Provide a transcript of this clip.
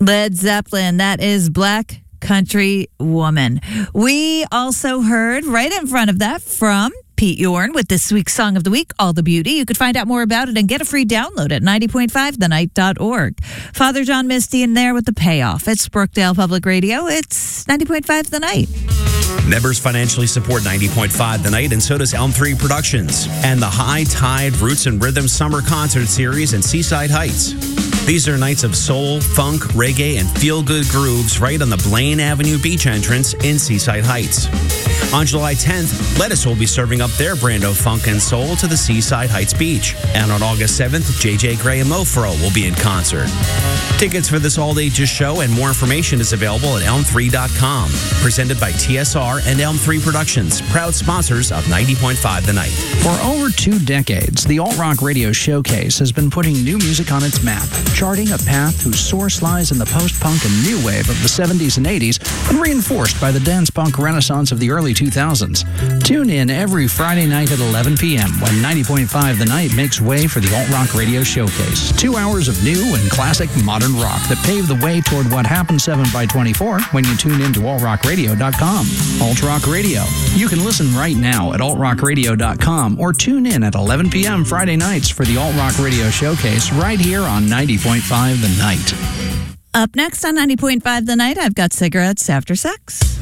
Led Zeppelin, that is Black Country Woman. We also heard right in front of that from Pete Yorn with this week's Song of the Week, All the Beauty. You could find out more about it and get a free download at 90.5thenight.org. Father John Misty in there with The Payoff. It's Brookdale Public Radio. It's 90.5 The Night. Members financially support 90.5 The Night, and so does Elm 3 Productions and the High Tide Roots and Rhythm Summer Concert Series in Seaside Heights. These are nights of soul, funk, reggae, and feel-good grooves right on the Blaine Avenue Beach entrance in Seaside Heights. On July 10th, Lettuce will be serving up their brand of funk and soul to the Seaside Heights Beach. And on August 7th, J.J. Gray and Mofro will be in concert. Tickets for this all-ages show and more information is available at elm3.com. Presented by TSR and Elm 3 Productions, proud sponsors of 90.5 The Night. For over 2 decades, the Alt Rock Radio Showcase has been putting new music on its map, charting a path whose source lies in the post-punk and new wave of the 70s and 80s and reinforced by the dance-punk renaissance of the early 2000s. Tune in every Friday night at 11 p.m. when 90.5 The Night makes way for the Alt Rock Radio Showcase. 2 hours of new and classic modern rock that pave the way toward what happens 7x24 when you tune in to altrockradio.com. Alt Rock Radio. You can listen right now at altrockradio.com or tune in at 11 p.m. Friday nights for the Alt Rock Radio Showcase right here on 90.5 The Night. Up next on 90.5 The Night, I've got Cigarettes After Sex.